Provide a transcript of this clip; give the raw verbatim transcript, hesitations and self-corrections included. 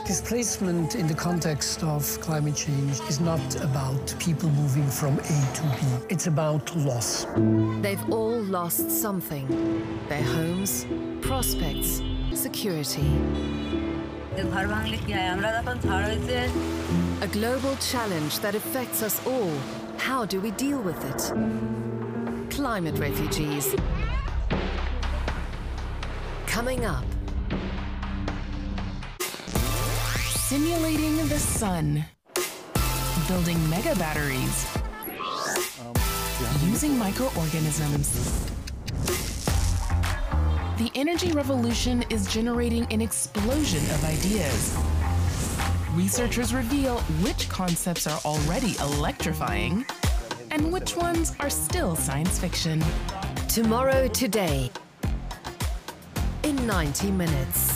Displacement in the context of climate change is not about people moving from A to B. It's about loss. They've all lost something. Their homes, prospects, security. A global challenge that affects us all. How do we deal with it? Climate refugees. Coming up. Simulating the sun. Building mega batteries. Using microorganisms. The energy revolution is generating an explosion of ideas. Researchers reveal which concepts are already electrifying and which ones are still science fiction. Tomorrow Today in ninety minutes.